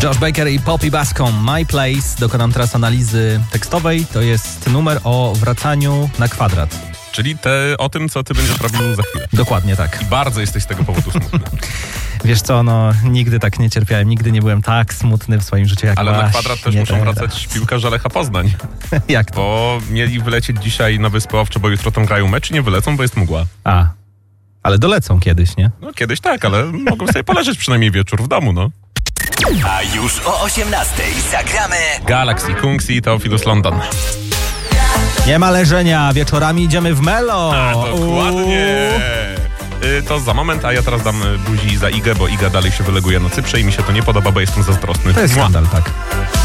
Josh Baker i Poppy Bascom, My Place. Dokonam teraz analizy tekstowej. To jest numer o wracaniu na kwadrat. Czyli o tym, co ty będziesz robił za chwilę. Dokładnie tak. I bardzo jesteś z tego powodu smutny. Wiesz co, nigdy tak nie cierpiałem, nigdy nie byłem tak smutny w swoim życiu jak Ale na kwadrat też muszą teraz. wracać piłkarze Lecha Poznań. Jak to? Bo mieli wylecieć dzisiaj na Wyspę Owcze, bo jutro tam grają mecz i nie wylecą, bo jest mgła. Ale dolecą kiedyś, nie? No kiedyś tak, ale mogą sobie poleżeć przynajmniej wieczór w domu, no. A już o 18:00 zagramy Galaxy, Kungsi, Teofilus London. Nie ma leżenia, wieczorami idziemy w Melo. Dokładnie. To za moment, a ja teraz dam buzi za Igę, bo Iga dalej się wyleguje na Cyprze i mi się to nie podoba, bo jestem zazdrosny. To jest skandal, tak.